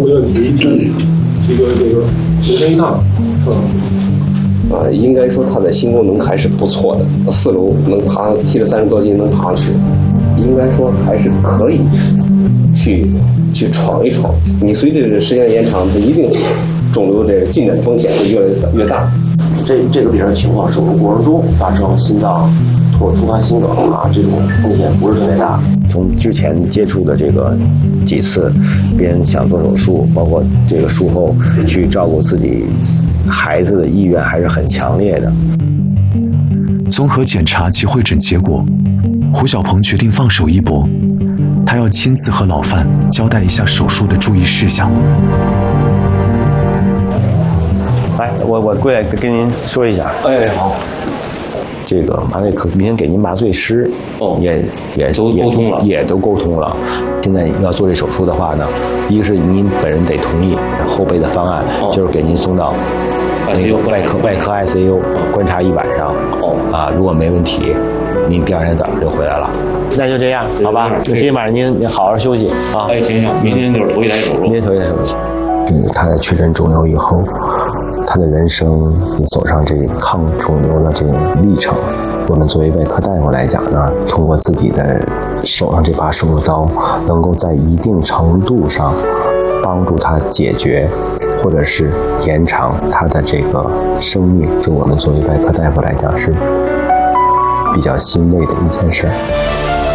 回了你这个5天1趟， 应该说他的心功能还是不错的，4楼能爬，提着30多斤能爬上去，应该说还是可以去闯一闯。你随着这时间延长，不一定肿瘤这个进展风险会越来越大。 这个病人情况，手术过程中发生心脏或突发心梗这种风险不是特别大。 从之前接触的这个几次，别人想做手术，包括这个术后去照顾自己孩子的意愿还是很强烈的。 综合检查及会诊结果，胡小鹏决定放手一搏，他要亲自和老范交代一下手术的注意事项。 来，我过来跟您说一下。 哎，好。 这个麻醉科明天给您麻醉师也都沟通了， 也都沟通了。现在要做这手术的话呢，一个是您本人得同意，后备的方案就是给您送到那个外科 ICU 观察1晚上。如果没问题，您第2天早上就回来了。那就这样，好吧？今天晚上您好好休息啊。 行，明天就是头一台手术。 明天头一台手术。他在确诊肿瘤以后，他的人生走上这个抗肿瘤的这种历程，我们作为外科大夫来讲呢，通过自己的手上这把手术刀，能够在一定程度上帮助他解决，或者是延长他的这个生命，就我们作为外科大夫来讲是比较欣慰的一件事。